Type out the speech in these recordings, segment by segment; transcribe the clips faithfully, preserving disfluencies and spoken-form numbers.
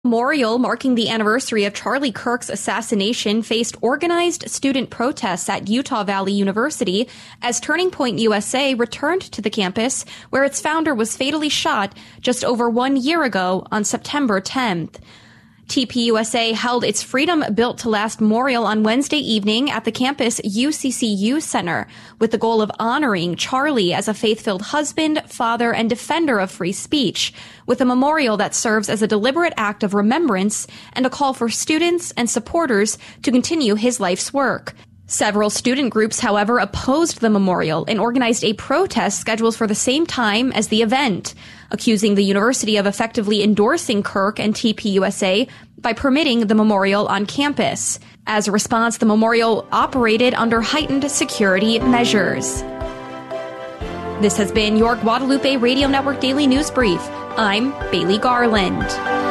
Memorial marking the anniversary of Charlie Kirk's assassination faced organized student protests at Utah Valley University as Turning Point U S A returned to the campus where its founder was fatally shot just over one year ago on September tenth. T P U S A held its Freedom Built to Last memorial on Wednesday evening at the campus U C C U Center with the goal of honoring Charlie as a faith-filled husband, father, and defender of free speech, with a memorial that serves as a deliberate act of remembrance and a call for students and supporters to continue his life's work. Several student groups, however, opposed the memorial and organized a protest scheduled for the same time as the event, accusing the university of effectively endorsing Kirk and T P U S A by permitting the memorial on campus. As a response, the memorial operated under heightened security measures. This has been your Guadalupe Radio Network Daily News Brief. I'm Bailey Garland.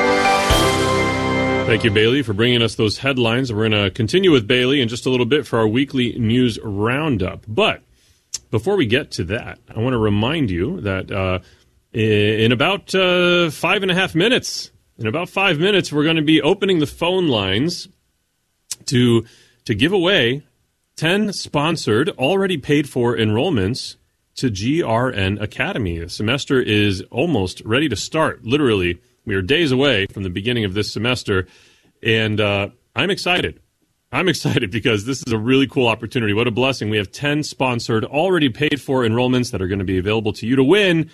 Thank you, Bailey, for bringing us those headlines. We're going to continue with Bailey in just a little bit for our weekly news roundup. But before we get to that, I want to remind you that uh, in about uh, five and a half minutes, in about five minutes, we're going to be opening the phone lines to to give away ten sponsored, already paid for enrollments to G R N Academy. The semester is almost ready to start, literally. We are days away from the beginning of this semester, and uh, I'm excited. I'm excited because this is a really cool opportunity. What a blessing. We have ten sponsored, already paid for enrollments that are going to be available to you to win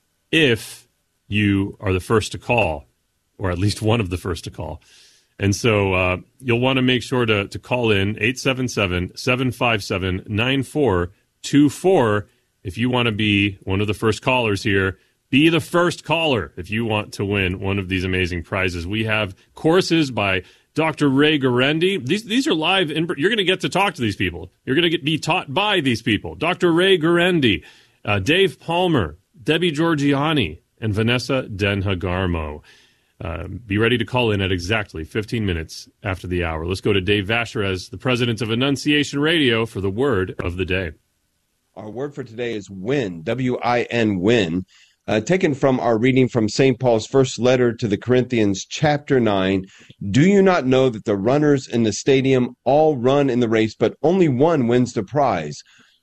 if you are the first to call, or at least one of the first to call. And so uh, you'll want to make sure to, to call in eight seven seven, seven five seven, nine four two four if you want to be one of the first callers here. Be the first caller if you want to win one of these amazing prizes. We have courses by Doctor Ray Guarendi. These these are live. In, you're going to get to talk to these people. You're going to get be taught by these people. Doctor Ray Guarendi, uh, Dave Palmer, Debbie Georgiani, and Vanessa Denhagarmo. Uh, be ready to call in at exactly fifteen minutes after the hour. Let's go to Dave Vasherez, the president of Annunciation Radio, for the word of the day. Our word for today is win, W I N, win. Uh, taken from our reading from Saint Paul's first letter to the Corinthians, chapter nine. Do you not know that the runners in the stadium all run in the race, but only one wins the prize?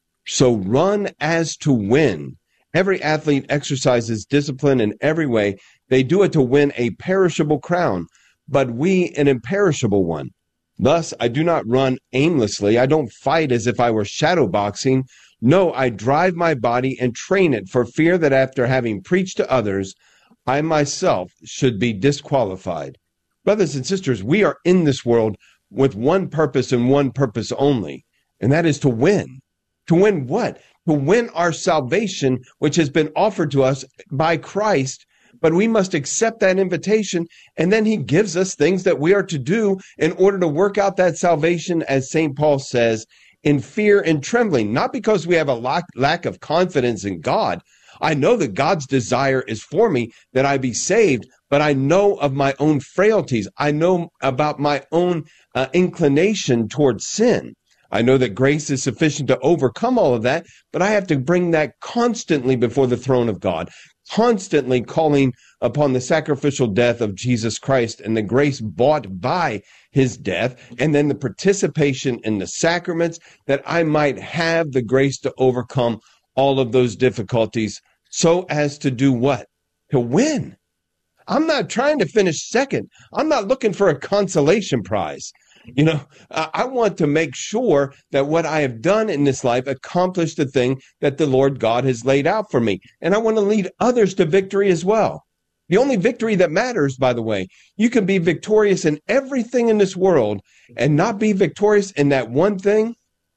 So run as to win. Every athlete exercises discipline in every way. They do it to win a perishable crown, but we an imperishable one. Thus, I do not run aimlessly. I don't fight as if I were shadow boxing. No, I drive my body and train it for fear that after having preached to others, I myself should be disqualified. Brothers and sisters, we are in this world with one purpose and one purpose only, and that is to win. To win what? To win our salvation, which has been offered to us by Christ, but we must accept that invitation, and then he gives us things that we are to do in order to work out that salvation, as Saint Paul says, in fear and trembling, not because we have a lack, lack of confidence in God. I know that God's desire is for me that I be saved, but I know of my own frailties. I know about my own uh, inclination towards sin. I know that grace is sufficient to overcome all of that, but I have to bring that constantly before the throne of God, constantly calling upon the sacrificial death of Jesus Christ and the grace bought by his death, and then the participation in the sacraments, that I might have the grace to overcome all of those difficulties so as to do what? To win. I'm not trying to finish second. I'm not looking for a consolation prize. You know, I want to make sure that what I have done in this life accomplished the thing that the Lord God has laid out for me. And I want to lead others to victory as well. The only victory that matters, by the way, you can be victorious in everything in this world and not be victorious in that one thing,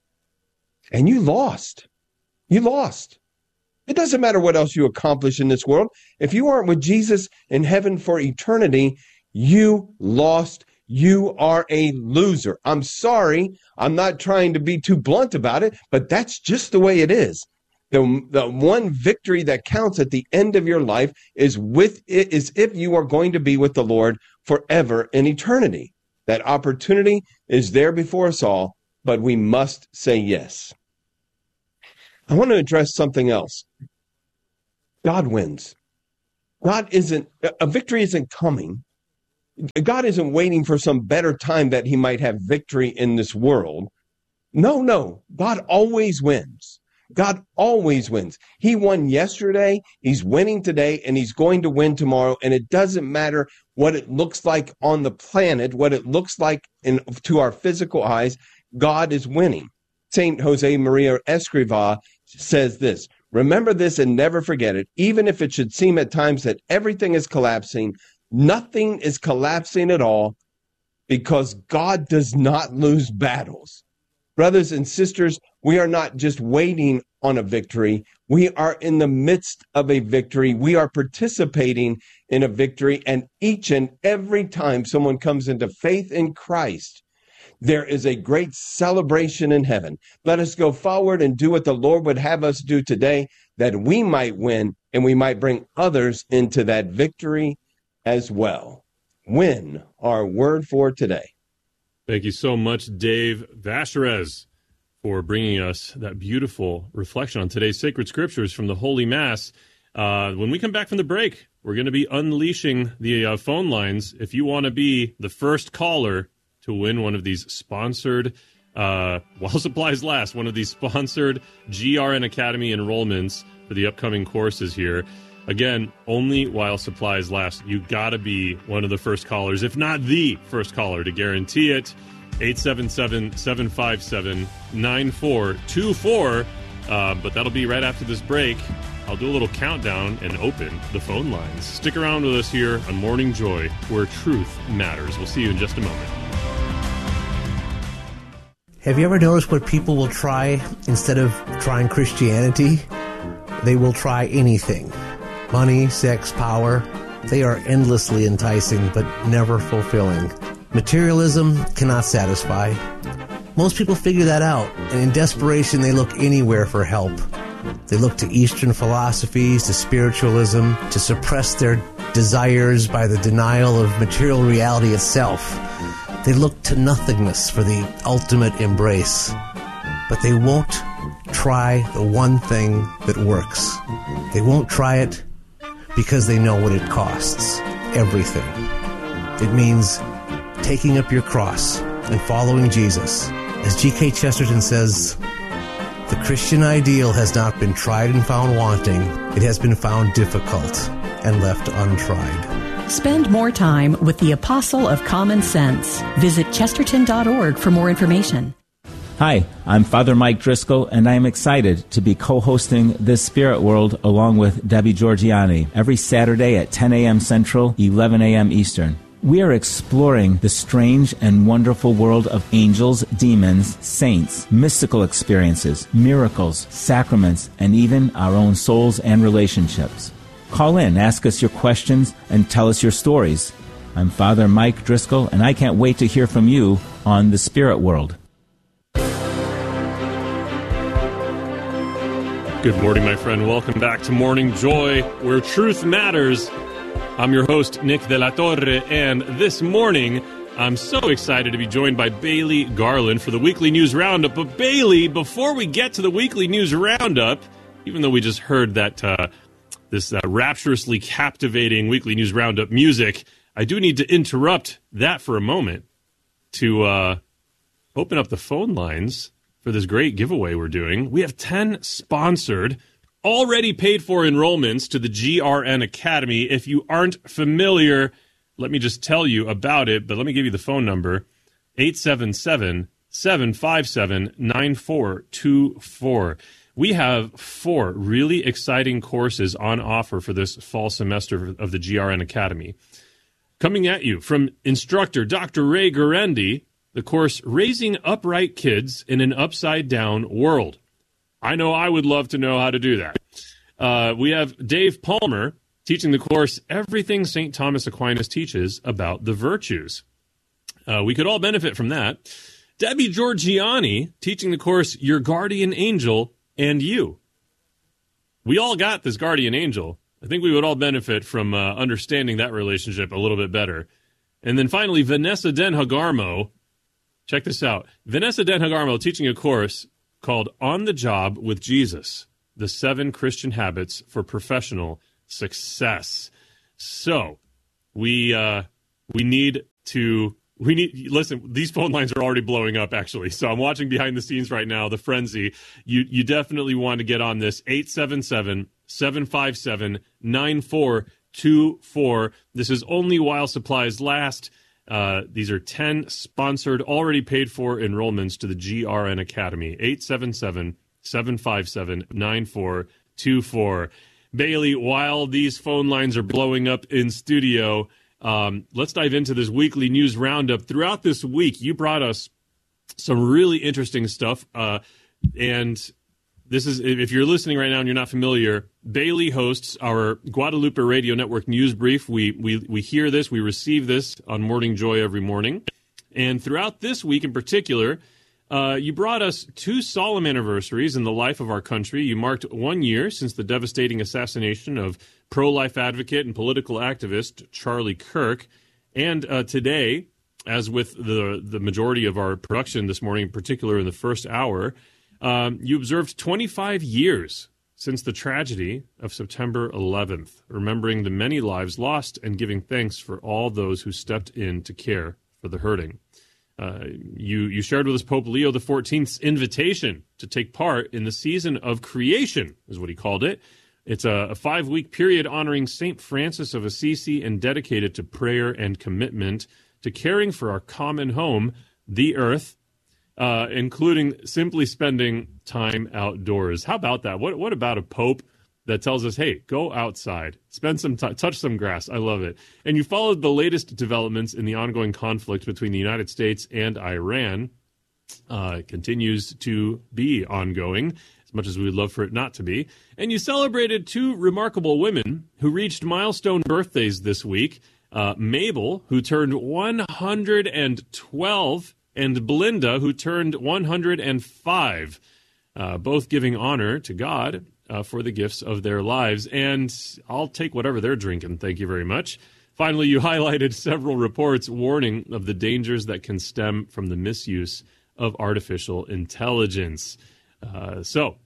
and you lost. You lost. It doesn't matter what else you accomplish in this world. If you aren't with Jesus in heaven for eternity, you lost. You are a loser. I'm sorry. I'm not trying to be too blunt about it, but that's just the way it is. The, the one victory that counts at the end of your life is with it is if you are going to be with the Lord forever in eternity. That opportunity is there before us all, but we must say yes. I want to address something else. God wins. God isn't, a victory isn't coming God isn't waiting for some better time that he might have victory in this world. No, no. God always wins. God always wins. He won yesterday, he's winning today, and he's going to win tomorrow. And it doesn't matter what it looks like on the planet, what it looks like in, to our physical eyes, God is winning. Saint Jose Maria Escrivá says this, remember this and never forget it. Even if it should seem at times that everything is collapsing, nothing is collapsing at all, because God does not lose battles. Brothers and sisters, we are not just waiting on a victory. We are in the midst of a victory. We are participating in a victory. And each and every time someone comes into faith in Christ, there is a great celebration in heaven. Let us go forward and do what the Lord would have us do today, that we might win and we might bring others into that victory as well. Win, our word for today. Thank you so much, Dave Vacherez, for bringing us that beautiful reflection on today's sacred scriptures from the Holy Mass. Uh, when we come back from the break, we're going to be unleashing the uh, phone lines. If you want to be the first caller to win one of these sponsored, uh, while supplies last, one of these sponsored G R N Academy enrollments for the upcoming courses here. Again, only while supplies last. You got to be one of the first callers, if not the first caller, to guarantee it. eight seven seven, seven five seven, nine four two four. Uh, but that'll be right after this break. I'll do a little countdown and open the phone lines. Stick around with us here on Morning Joy, where truth matters. We'll see you in just a moment. Have you ever noticed what people will try instead of trying Christianity? They will try anything. Money, sex, power, they are endlessly enticing but never fulfilling. Materialism cannot satisfy. Most people figure that out, and in desperation they look anywhere for help. They look to Eastern philosophies, to spiritualism, to suppress their desires by the denial of material reality itself. They look to nothingness for the ultimate embrace. But they won't try the one thing that works. They won't try it because they know what it costs. Everything. It means taking up your cross and following Jesus. As G K Chesterton says, the Christian ideal has not been tried and found wanting. It has been found difficult and left untried. Spend more time with the Apostle of Common Sense. Visit chesterton dot org for more information. Hi, I'm Father Mike Driscoll, and I am excited to be co-hosting This Spirit World along with Debbie Georgiani every Saturday at ten a.m. Central, eleven a.m. Eastern. We are exploring the strange and wonderful world of angels, demons, saints, mystical experiences, miracles, sacraments, and even our own souls and relationships. Call in, ask us your questions, and tell us your stories. I'm Father Mike Driscoll, and I can't wait to hear from you on The Spirit World. Good morning, my friend. Welcome back to Morning Joy, where truth matters. I'm your host, Nick De La Torre, and this morning, I'm so excited to be joined by Bailey Garland for the Weekly News Roundup. But Bailey, before we get to the Weekly News Roundup, even though we just heard that uh, this uh, rapturously captivating Weekly News Roundup music, I do need to interrupt that for a moment to uh, open up the phone lines for this great giveaway we're doing. We have ten sponsored, already paid for enrollments to the G R N Academy. If you aren't familiar, let me just tell you about it, but let me give you the phone number, eight seven seven, seven five seven, nine four two four. We have four really exciting courses on offer for this fall semester of the G R N Academy. Coming at you from instructor Doctor Ray Guarendi, the course Raising Upright Kids in an Upside-Down World. I know I would love to know how to do that. Uh, we have Dave Palmer teaching the course Everything Saint Thomas Aquinas Teaches About the Virtues. Uh, we could all benefit from that. Debbie Georgiani teaching the course Your Guardian Angel and You. We all got this guardian angel. I think we would all benefit from uh, understanding that relationship a little bit better. And then finally, Vanessa Den Hagarmo. Check this out. Vanessa Den Hagarmo teaching a course called On the Job with Jesus, the seven Christian habits for professional success. So we uh, we need to, we need, listen, these phone lines are already blowing up, actually. So I'm watching behind the scenes right now, the frenzy. You, you definitely want to get on this. eight seven seven, seven five seven, nine four two four. This is only while supplies last. Uh, these are ten sponsored, already paid for enrollments to the G R N Academy. eight seven seven, seven five seven, nine four two four. Bailey, while these phone lines are blowing up in studio, um, let's dive into this weekly news roundup. Throughout this week, you brought us some really interesting stuff. Uh, and this is, if you're listening right now and you're not familiar, Bailey hosts our Guadalupe Radio Network news brief. We, we, we hear this, we receive this on Morning Joy every morning. And throughout this week in particular, Uh, you brought us two solemn anniversaries in the life of our country. You marked one year since the devastating assassination of pro-life advocate and political activist Charlie Kirk. And uh, today, as with the, the majority of our production this morning, in particular in the first hour, um, you observed twenty-five years since the tragedy of September eleventh, remembering the many lives lost and giving thanks for all those who stepped in to care for the hurting. Uh, you, you shared with us Pope Leo the fourteenth's invitation to take part in the season of creation, is what he called it. It's a, a five-week period honoring Saint Francis of Assisi and dedicated to prayer and commitment to caring for our common home, the earth, uh, including simply spending time outdoors. How about that? What, what about a pope that tells us, hey, go outside, spend some time, touch some grass. I love it. And you followed the latest developments in the ongoing conflict between the United States and Iran. Uh, it continues to be ongoing, as much as we would love for it not to be. And you celebrated two remarkable women who reached milestone birthdays this week. Uh, Mabel, who turned one hundred twelve, and Belinda, who turned one hundred five, uh, both giving honor to God Uh, for the gifts of their lives. And I'll take whatever they're drinking. Thank you very much. Finally, you highlighted several reports warning of the dangers that can stem from the misuse of artificial intelligence. Uh, so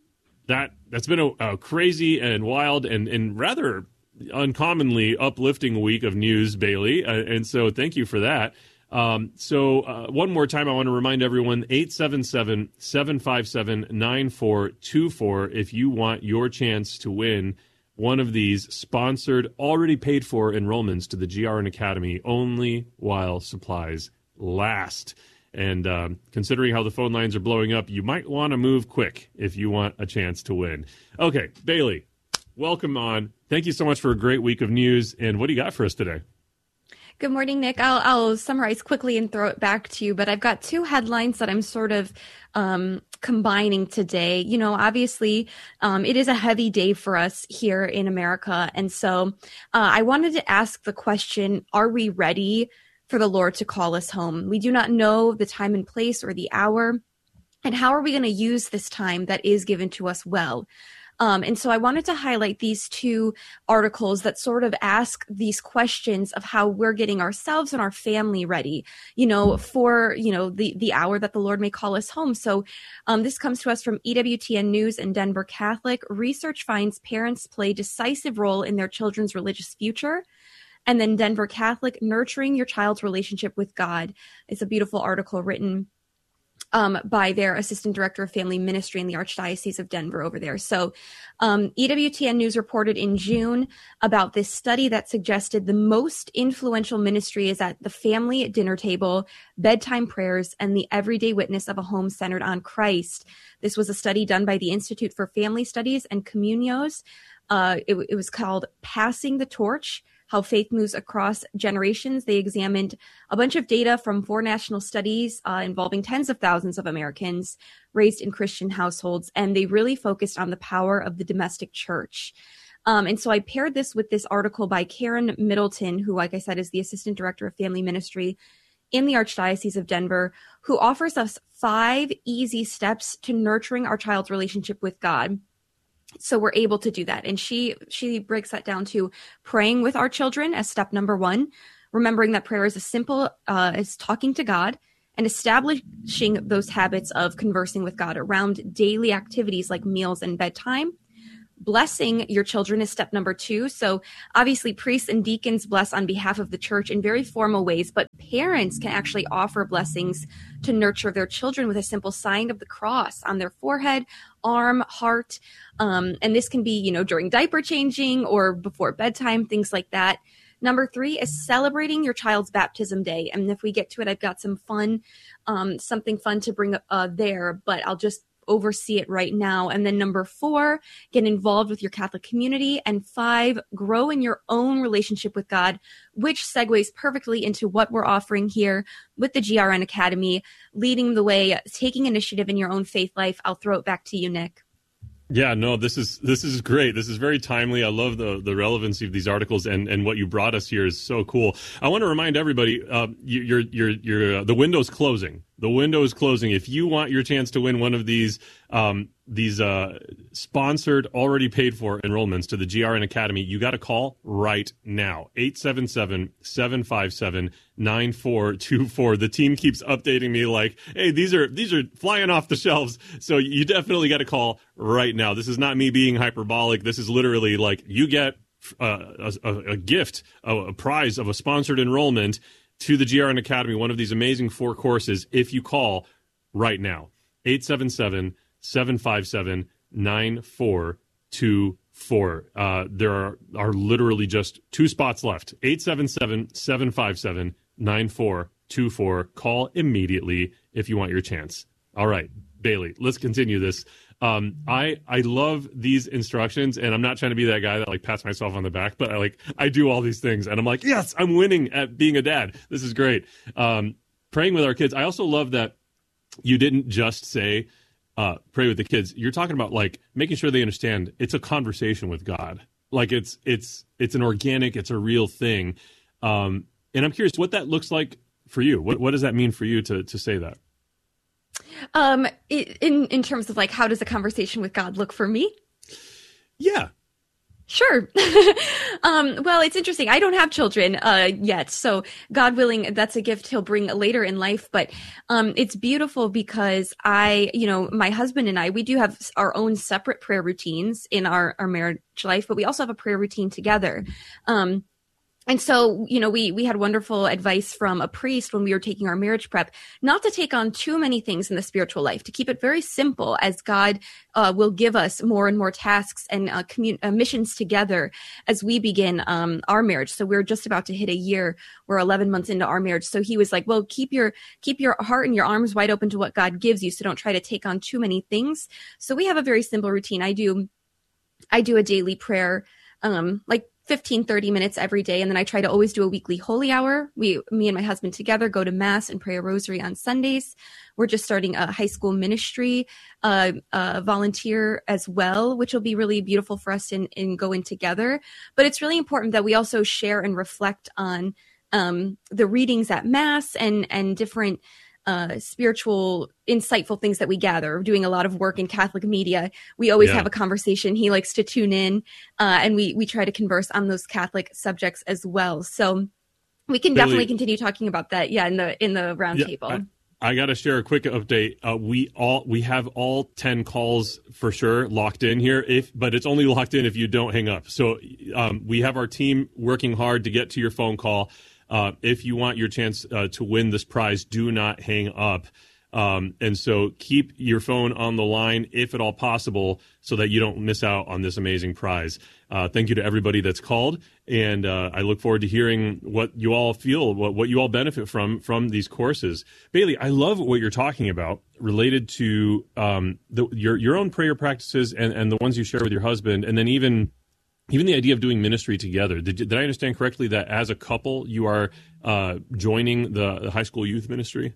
that, that's been a, a crazy and wild and, and rather uncommonly uplifting week of news, Bailey. Uh, and so thank you for that. Um, so uh, one more time, I want to remind everyone, eight seven seven, seven five seven, nine four two four if you want your chance to win one of these sponsored, already paid for enrollments to the G R N Academy, only while supplies last. And um, considering how the phone lines are blowing up, you might want to move quick if you want a chance to win. Okay, Bailey, welcome on. Thank you so much for a great week of news. And what do you got for us today? Good morning, Nick. I'll, I'll summarize quickly and throw it back to you, but I've got two headlines that I'm sort of um, combining today. You know, obviously, um, it is a heavy day for us here in America. And so uh, I wanted to ask the question, are we ready for the Lord to call us home? We do not know the time and place or the hour. And how are we going to use this time that is given to us well? Um, and so I wanted to highlight these two articles that sort of ask these questions of how we're getting ourselves and our family ready, you know, for, you know, the, the hour that the Lord may call us home. So um, this comes to us from E W T N News and Denver Catholic. Research finds parents play decisive role in their children's religious future. And then Denver Catholic, nurturing your child's relationship with God. It's a beautiful article written Um, by their assistant director of family ministry in the Archdiocese of Denver over there. So um, E W T N News reported in June about this study that suggested the most influential ministry is at the family dinner table, bedtime prayers, and the everyday witness of a home centered on Christ. This was a study done by the Institute for Family Studies and Communios. Uh, it, it was called Passing the Torch: How Faith Moves Across Generations. They examined a bunch of data from four national studies uh, involving tens of thousands of Americans raised in Christian households, and they really focused on the power of the domestic church. Um, and so I paired this with this article by Karen Middleton, who, like I said, is the Assistant Director of Family Ministry in the Archdiocese of Denver, who offers us five easy steps to nurturing our child's relationship with God. So we're able to do that. And she she breaks that down to praying with our children as step number one, remembering that prayer is as simple uh, as talking to God, and establishing those habits of conversing with God around daily activities like meals and bedtime. Blessing your children is step number two. So obviously priests and deacons bless on behalf of the church in very formal ways, but parents can actually offer blessings to nurture their children with a simple sign of the cross on their forehead, arm, heart. Um, and this can be, you know, during diaper changing or before bedtime, things like that. Number three is celebrating your child's baptism day. And if we get to it, I've got some fun, um, something fun to bring uh, there, but I'll just oversee it right now. And then number four, get involved with your Catholic community. And five, grow in your own relationship with God, which segues perfectly into what we're offering here with the G R N Academy, leading the way, taking initiative in your own faith life. I'll throw it back to you, Nick. Yeah, no, this is this is great. This is very timely. I love the the relevancy of these articles, and, and what you brought us here is so cool. I want to remind everybody, uh, you, you're you're you're uh, the window's closing. The window is closing. If you want your chance to win one of these um, these uh, sponsored, already paid for enrollments to the G R N Academy, you got to call right now. eight seven seven, seven five seven, nine four two four. The team keeps updating me like, hey, these are these are flying off the shelves. So you definitely got to call right now. This is not me being hyperbolic. This is literally like you get uh, a, a gift, a, a prize of a sponsored enrollment to the G R N Academy, one of these amazing four courses, if you call right now. eight seven seven, seven five seven, nine four two four. Uh, there are, are literally just two spots left. eight seven seven, seven five seven, nine four two four. Call immediately if you want your chance. All right, Bailey, let's continue this. Um, I I love these instructions, and I'm not trying to be that guy that like pats myself on the back, but I like I do all these things, and I'm like, yes, I'm winning at being a dad. This is great. Um, praying with our kids. I also love that you didn't just say uh, pray with the kids. You're talking about like making sure they understand it's a conversation with God. Like it's it's it's an organic, it's a real thing. Um, and I'm curious what that looks like for you. What what does that mean for you to to say that? Um, in in terms of like, how does a conversation with God look for me? Yeah. Sure. um, well, it's interesting. I don't have children uh, yet, so God willing, that's a gift He'll bring later in life. But um, it's beautiful because I, you know, my husband and I, we do have our own separate prayer routines in our, our marriage life, but we also have a prayer routine together. Um, And so, you know, we, we had wonderful advice from a priest when we were taking our marriage prep, not to take on too many things in the spiritual life, to keep it very simple as God uh, will give us more and more tasks and uh, commun- uh, missions together as we begin um, our marriage. So we're just about to hit a year. We're eleven months into our marriage. So he was like, well, keep your, keep your heart and your arms wide open to what God gives you. So don't try to take on too many things. So we have a very simple routine. I do, I do a daily prayer, um, like fifteen, thirty minutes every day. And then I try to always do a weekly holy hour. We, me and my husband together go to mass and pray a rosary on Sundays. We're just starting a high school ministry, uh, uh, volunteer as well, which will be really beautiful for us in, in going together. But it's really important that we also share and reflect on, um, the readings at mass and, and different, uh, spiritual, insightful things that we gather. We're doing a lot of work in Catholic media. We always yeah. have a conversation. He likes to tune in, uh, and we, we try to converse on those Catholic subjects as well. So we can Bailey, definitely continue talking about that. Yeah. In the, in the round yeah, table. I, I got to share a quick update. Uh, we all, we have all ten calls for sure locked in here, if, but it's only locked in if you don't hang up. So, um, we have our team working hard to get to your phone call. Uh, if you want your chance uh, to win this prize, do not hang up. Um, and so keep your phone on the line, if at all possible, so that you don't miss out on this amazing prize. Uh, thank you to everybody that's called. And uh, I look forward to hearing what you all feel, what, what you all benefit from from these courses. Bailey, I love what you're talking about related to um, the, your, your own prayer practices and, and the ones you share with your husband, and then even Even the idea of doing ministry together. Did, did I understand correctly that as a couple, you are uh, joining the, the high school youth ministry?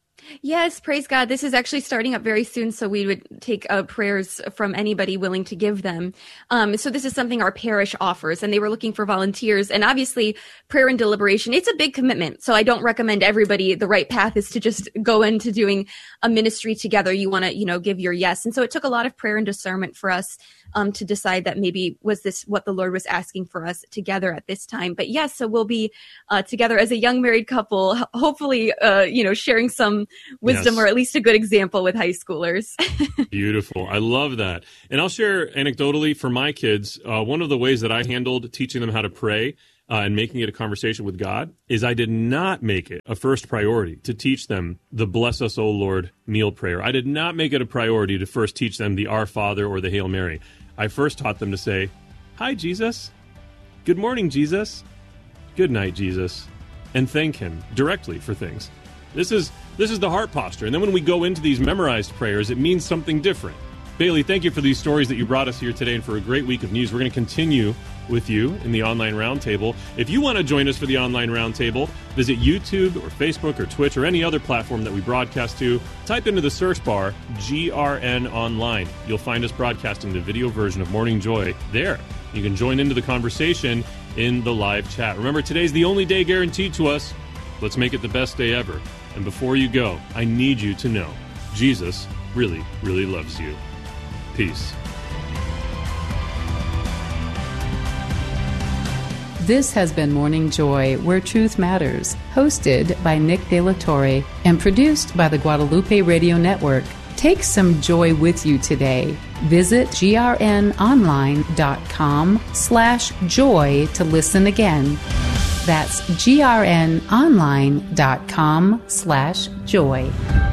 Yes, praise God. This is actually starting up very soon, so we would take uh, prayers from anybody willing to give them. Um, so this is something our parish offers, and they were looking for volunteers. And obviously, prayer and deliberation, it's a big commitment. So I don't recommend everybody, the right path is to just go into doing a ministry together. You want to, you know, give your yes. And so it took a lot of prayer and discernment for us um, to decide that maybe was this what the Lord was asking for us together at this time. But yes, so we'll be uh, together as a young married couple, hopefully, uh, you know, sharing some wisdom Yes. or at least a good example with high schoolers. Beautiful. I love that. And I'll share anecdotally for my kids, uh, one of the ways that I handled teaching them how to pray uh, and making it a conversation with God is I did not make it a first priority to teach them the Bless Us, O Lord meal prayer. I did not make it a priority to first teach them the Our Father or the Hail Mary. I first taught them to say, "Hi, Jesus. Good morning, Jesus. Good night, Jesus," and thank him directly for things. This is this is the heart posture. And then when we go into these memorized prayers, it means something different. Bailey, thank you for these stories that you brought us here today and for a great week of news. We're going to continue with you in the online roundtable. If you want to join us for the online roundtable, visit YouTube or Facebook or Twitch or any other platform that we broadcast to. Type into the search bar G R N Online. You'll find us broadcasting the video version of Morning Joy there. You can join into the conversation in the live chat. Remember, today's the only day guaranteed to us. Let's make it the best day ever. And before you go, I need you to know Jesus really, really loves you. Peace. This has been Morning Joy, Where Truth Matters, hosted by Nick De La Torre and produced by the Guadalupe Radio Network. Take some joy with you today. Visit grnonline.com slash joy to listen again. That's grnonline.com slash joy.